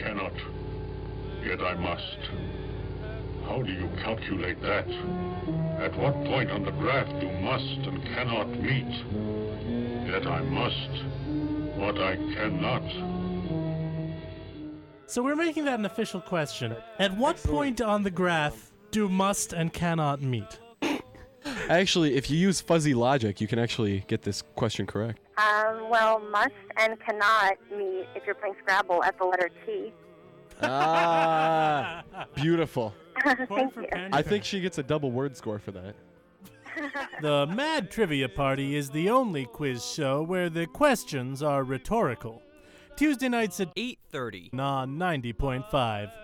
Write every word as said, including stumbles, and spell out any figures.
cannot, yet I must. How do you calculate that? At what point on the graph do must and cannot meet? Yet I must what I cannot. So we're making that an official question. At what point on the graph do must and cannot meet? Actually, if you use fuzzy logic, you can actually get this question correct. Um, well, must and cannot meet if you're playing Scrabble at the letter T. Ah, beautiful. Thank you. I think she gets a double word score for that. The Mad Trivia Party is the only quiz show where the questions are rhetorical. Tuesday nights at eight thirty on ninety point five.